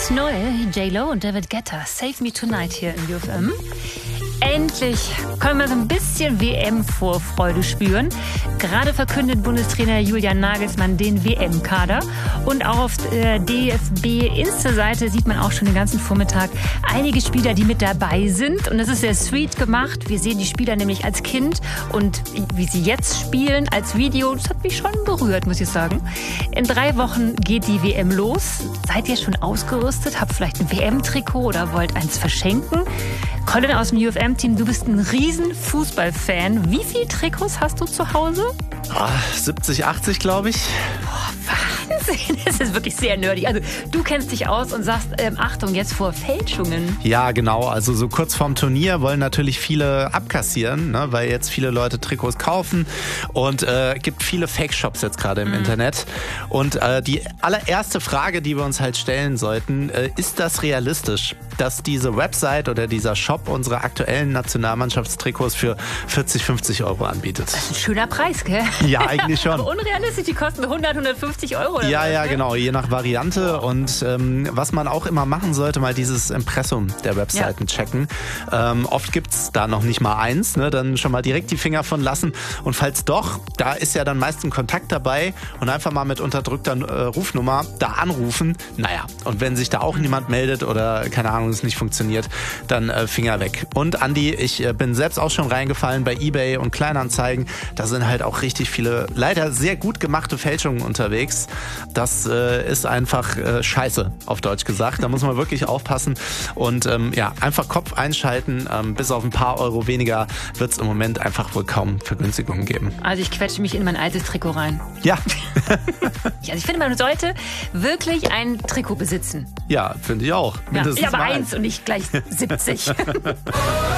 Das Neue, J-Lo und David Guetta, Save Me Tonight hier in UFM. Endlich können wir so ein bisschen WM-Vorfreude spüren. Gerade verkündet Bundestrainer Julian Nagelsmann den WM-Kader. Und auch auf der DFB-Insta-Seite sieht man auch schon den ganzen Vormittag einige Spieler, die mit dabei sind. Und das ist sehr sweet gemacht. Wir sehen die Spieler nämlich als Kind und wie sie jetzt spielen als Video. Das hat mich schon berührt, muss ich sagen. In 3 Wochen geht die WM los. Seid ihr schon ausgerüstet? Habt vielleicht ein WM-Trikot oder wollt eins verschenken? Colin aus dem UFM-Team, du bist ein riesen Fußballfan. Wie viele Trikots hast du zu Hause? 70, 80, glaube ich. Boah, Wahnsinn. Das ist wirklich sehr nerdy. Also du kennst dich aus und sagst, Achtung, jetzt vor Fälschungen. Ja, genau. Also so kurz vorm Turnier wollen natürlich viele abkassieren, ne, weil jetzt viele Leute Trikots kaufen und gibt viele Fake-Shops jetzt gerade im Internet. Und die allererste Frage, die wir uns halt stellen sollten, ist das realistisch, dass diese Website oder dieser Shop unsere aktuellen Nationalmannschaftstrikots für 40, 50 Euro anbietet? Das ist ein schöner Preis, gell? Ja, eigentlich schon. Aber unrealistisch, die kosten 100, 150 Euro. Oder Ja, was, ja, ne? genau, je nach Variante. Und was man auch immer machen sollte, mal dieses Impressum der Webseiten checken. Oft gibt's da noch nicht mal eins, ne? Dann schon mal direkt die Finger von lassen. Und falls doch, da ist ja dann meist ein Kontakt dabei und einfach mal mit unterdrückter Rufnummer da anrufen. Naja, und wenn sich da auch niemand meldet oder, keine Ahnung, es nicht funktioniert, dann Finger weg. Und Andi, ich bin selbst auch schon reingefallen bei eBay und Kleinanzeigen. Da sind halt auch richtig viele, leider sehr gut gemachte Fälschungen unterwegs. Das ist einfach scheiße, auf Deutsch gesagt. Da muss man wirklich aufpassen und einfach Kopf einschalten. Bis auf ein paar Euro weniger wird es im Moment einfach wohl kaum Vergünstigungen geben. Also ich quetsche mich in mein altes Trikot rein. Ja. Also ich finde, man sollte wirklich ein Trikot besitzen. Ja, finde ich auch. Ja, aber eins und nicht gleich 70.